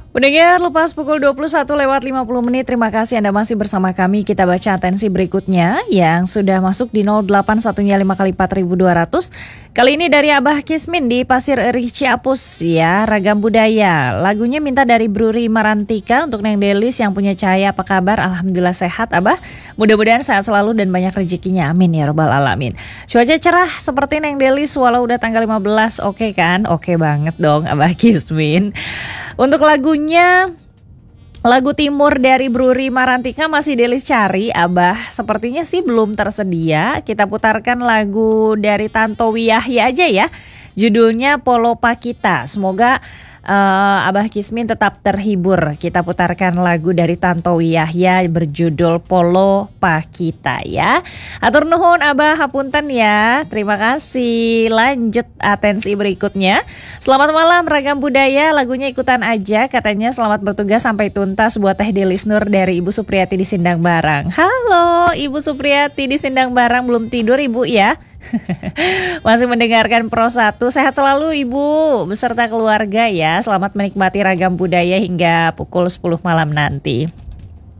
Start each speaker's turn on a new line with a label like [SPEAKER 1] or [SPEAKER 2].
[SPEAKER 1] Pendengar, lepas pukul 21:50. Terima kasih Anda masih bersama kami. Kita baca atensi berikutnya yang sudah masuk di 081-nya 5 kali 4.200. Kali ini dari Abah Kismin di Pasir Erih Ciapus ya, Ragam Budaya. Lagunya minta dari Bruri Marantika untuk Neng Delis yang punya cahaya. Apa kabar? Alhamdulillah sehat Abah. Mudah-mudahan sehat selalu dan banyak rezekinya. Amin ya rabbal alamin. Cuaca cerah seperti Neng Delis walau udah tanggal 15. Oke kan? Oke banget dong Abah Kismin. Untuk lagu Timur dari Bruri Marantika masih Delis cari, Abah. Sepertinya sih belum tersedia. Kita putarkan lagu dari Tantowi Yahya aja ya. Judulnya Polo Pakita. Semoga Abah Kismin tetap terhibur. Kita putarkan lagu dari Tantowi Yahya berjudul Polo Pakita ya. Atur nuhun Abah, hapunten ya. Terima kasih. Lanjut atensi berikutnya. Selamat malam Ragam Budaya. Lagunya ikutan aja. Katanya selamat bertugas sampai tuntas buat Teh Delis Nur dari Ibu Supriyati di Sindang Barang. Halo Ibu Supriyati di Sindang Barang, belum tidur Ibu ya? Masih mendengarkan Pro 1. Sehat selalu Ibu beserta keluarga ya. Selamat menikmati Ragam Budaya hingga pukul 10 malam nanti.